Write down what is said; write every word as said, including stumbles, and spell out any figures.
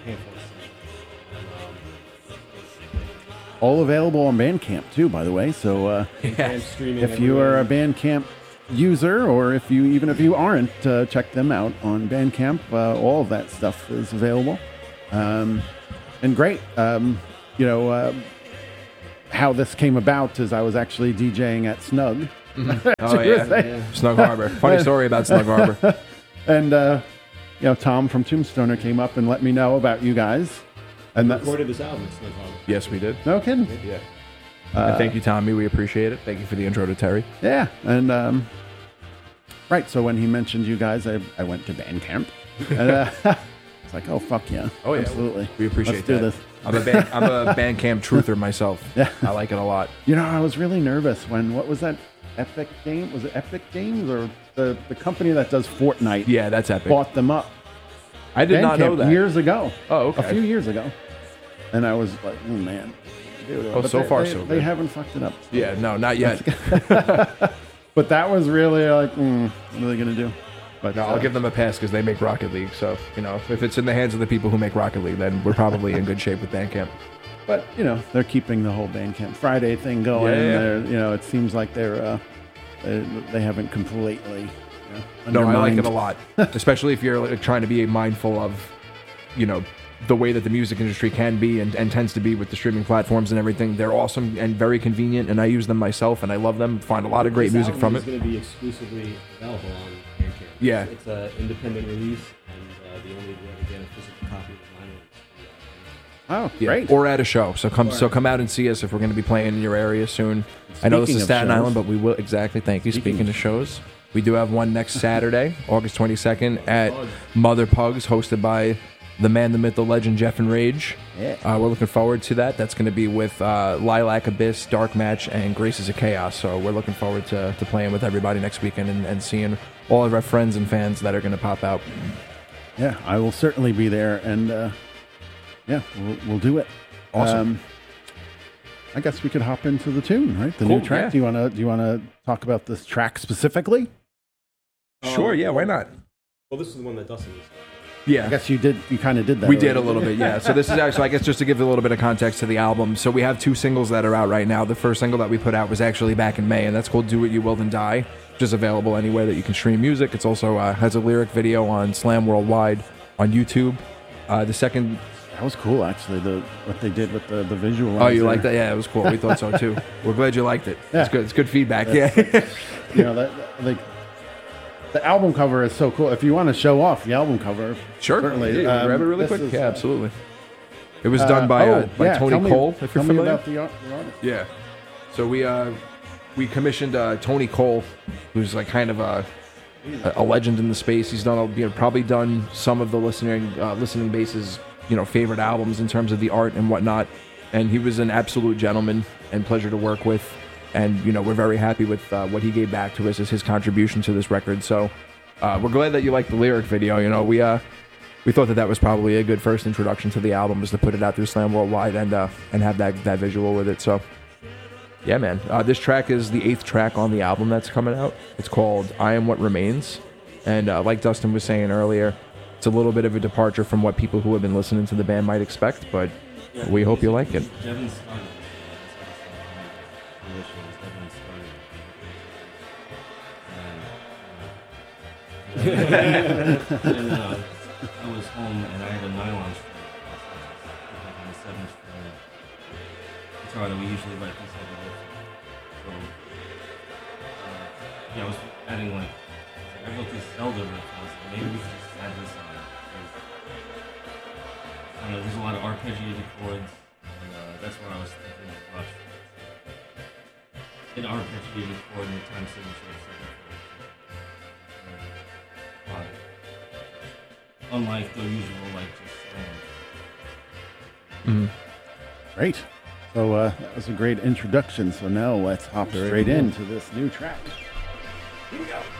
handful of singles. All available on Bandcamp too, by the way. So uh, And streaming if you everywhere. are a Bandcamp user, or if you even if you aren't, uh, check them out on Bandcamp. Uh, all of that stuff is available, um, and great. Um, you know uh, how this came about is I was actually DJing at Snug. Mm-hmm. Oh yeah. yeah, Snug Harbor. Funny story about Snug Harbor. And uh, you know, Tom from Tombstoner came up and let me know about you guys. And that's recorded this album. It's like, oh, Yes, we did. no kidding. Yeah. And thank you, Tommy. We appreciate it. Thank you for the intro to Terry. Yeah, and um, right. So when he mentioned you guys, I, I went to Bandcamp, and uh, it's like, oh fuck yeah, Oh, yeah. absolutely. We appreciate Let's do that. this. I'm a band, I'm a Bandcamp truther myself. Yeah. I like it a lot. You know, I was really nervous when what was that Epic Game? Was it Epic Games or the the company that does Fortnite? Yeah, that's epic. bought them up. I did not know Bandcamp that. years ago. Oh, okay. A few years ago, and I was like, oh man. Dude, Oh, but so they, far, they, so They good. haven't fucked it up. Yeah, no, not yet. But that was really like, mm, what are they gonna do? But No, I'll uh, give them a pass because they make Rocket League. So, you know, if it's in the hands of the people who make Rocket League, then we're probably in good shape with Bandcamp. But you know, they're keeping the whole Bandcamp Friday thing going. Yeah, yeah. They're, you know, it seems like they're uh, they, they haven't completely. You know, No, I like it a undermined- lot, especially if you're like, trying to be mindful of, you know, the way that the music industry can be and, and tends to be with the streaming platforms and everything. They're awesome and very convenient, and I use them myself, and I love them. Find a lot of great this music album from is it. going to be exclusively available on Bandcamp. Yeah. It's an independent release, and uh, the only way to get a physical copy of the vinyl is Oh, Yeah. great! Or at a show. So come, so come out and see us if we're going to be playing in your area soon. I know this Speaking is of Staten shows- Island, but we will exactly. Thank you. Speaking Speaking of of shows, we do have one next Saturday, August twenty-second, at Mother Pugs, hosted by the man, the myth, the legend, Jeff and Rage. Yeah. Uh, we're looking forward to that. That's going to be with uh, Lilac Abyss, Dark Match, and Graces of Chaos. So we're looking forward to, to playing with everybody next weekend and, and seeing all of our friends and fans that are going to pop out. Yeah, I will certainly be there, and uh, yeah, we'll, we'll do it. Awesome. Um, I guess we could hop into the tune, right? The Cool, new track. yeah. Do you want to do you want to talk about this track specifically? Sure, yeah, why not? Well, this is the one that Dustin is. Yeah. I guess you did. You kind of did that. We did a already. little bit, yeah. So this is actually, I guess, just to give a little bit of context to the album. So we have two singles that are out right now. The first single that we put out was actually back in May, and that's called "Do What You Will Then Die," which is available anywhere that you can stream music. It's also uh, has a lyric video on Slam Worldwide on YouTube. Uh, the second, That was cool, actually. The what they did with the the visual. oh, you like that? Yeah, it was cool. We thought so too. We're glad you liked it. Yeah. It's good. It's good feedback. Yeah. You know that like the album cover is so cool. If you want to show off the album cover, Sure. certainly. Yeah, Um, grab it really this quick. is, yeah, uh, absolutely. It was uh, done by oh, uh, by yeah, Tony tell me- Cole. If you're tell familiar. me about the, art, the artist. Yeah. So we uh we commissioned uh, Tony Cole, who's like kind of a a legend in the space. He's done a, you know, probably done some of the listening uh, listening base's you know favorite albums in terms of the art and whatnot. And he was an absolute gentleman and pleasure to work with. And you know we're very happy with uh, what he gave back to us as his contribution to this record. So uh, we're glad that you liked the lyric video. You know we uh we thought that that was probably a good first introduction to the album, was to put it out through Slam Worldwide and uh, and have that that visual with it. So. Yeah, man. Uh, this track is the eighth track on the album that's coming out. It's called I Am What Remains. And uh, like Dustin was saying earlier, it's a little bit of a departure from what people who have been listening to the band might expect, but we hope you like it. Devin started. Devin started. And uh, I was home and I had a nylon string. Like a seven string guitar that we usually write these heavy riffs on. So, uh, yeah, I was adding like, I wrote this Zelda riff. I was like, maybe we should just add this on. I don't know, there's a lot of arpeggiated chords, and uh, that's what I was thinking of Rush. An arpeggiated chord in the time signature of seven four. Uh, unlike the usual, like, just slam. Great. So uh, that was a great introduction. So now let's hop straight into this new track. Here we go.